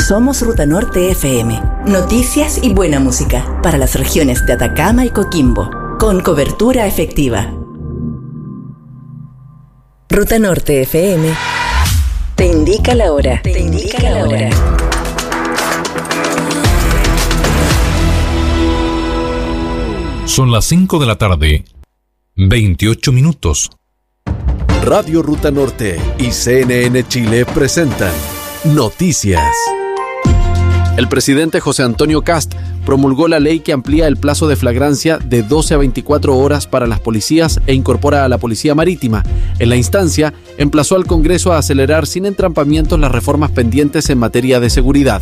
Somos Ruta Norte FM. Noticias y buena música para las regiones de Atacama y Coquimbo, con cobertura efectiva. Ruta Norte FM te indica la hora. Te indica la hora. Son las 5 de la tarde, 28 minutos. Radio Ruta Norte y CNN Chile presentan Noticias. El presidente José Antonio Kast promulgó la ley que amplía el plazo de flagrancia de 12 a 24 horas para las policías e incorpora a la Policía Marítima. En la instancia, emplazó al Congreso a acelerar sin entrampamientos las reformas pendientes en materia de seguridad.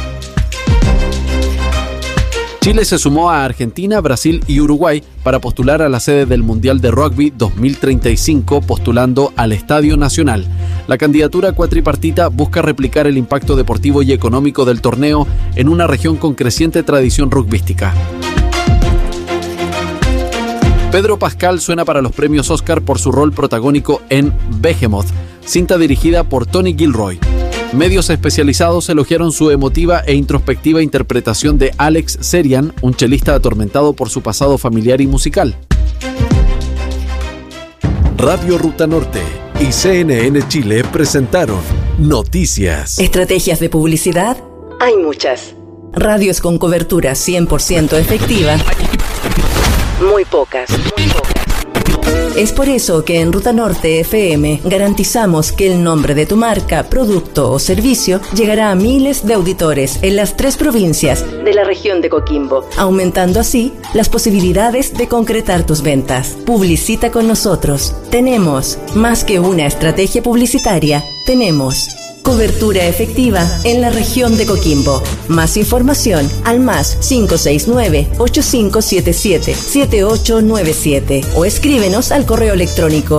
Chile se sumó a Argentina, Brasil y Uruguay para postular a la sede del Mundial de Rugby 2035, postulando al Estadio Nacional. La candidatura cuatripartita busca replicar el impacto deportivo y económico del torneo en una región con creciente tradición rugbística. Pedro Pascal suena para los premios Oscar por su rol protagónico en Behemoth, cinta dirigida por Tony Gilroy. Medios especializados elogiaron su emotiva e introspectiva interpretación de Alex Serian, un chelista atormentado por su pasado familiar y musical. Radio Ruta Norte y CNN Chile presentaron Noticias. ¿Estrategias de publicidad? Hay muchas. Radios con cobertura 100% efectiva. Muy pocas. Es por eso que en Ruta Norte FM garantizamos que el nombre de tu marca, producto o servicio llegará a miles de auditores en las 3 provincias de la región de Coquimbo, aumentando así las posibilidades de concretar tus ventas. Publicita con nosotros. Tenemos más que una estrategia publicitaria, tenemos cobertura efectiva en la región de Coquimbo. Más información al más 569-8577-7897 o escríbenos al correo electrónico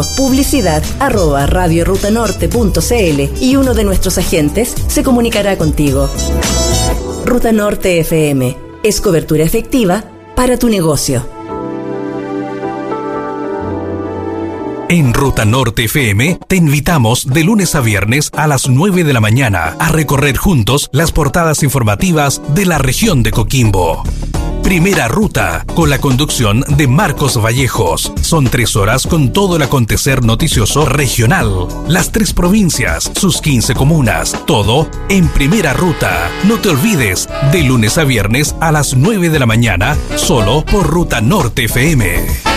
publicidad@radiorutanorte.cl y uno de nuestros agentes se comunicará contigo. Ruta Norte FM es cobertura efectiva para tu negocio. En Ruta Norte FM te invitamos de lunes a viernes a las 9 de la mañana a recorrer juntos las portadas informativas de la región de Coquimbo. Primera Ruta, con la conducción de Marcos Vallejos. Son 3 horas con todo el acontecer noticioso regional. Las 3 provincias, sus 15 comunas, todo en Primera Ruta. No te olvides, de lunes a viernes a las 9 de la mañana, solo por Ruta Norte FM.